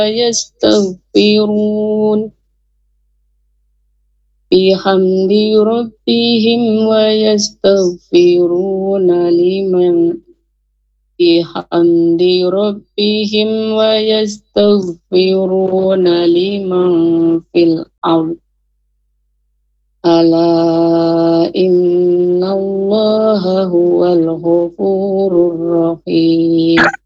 ويستغفرون بحمد ربهم ويستغفرون لمن بحمد ربهم ويستغفرون لمن في الأرض ألا إن الله هو الغفور الرحيم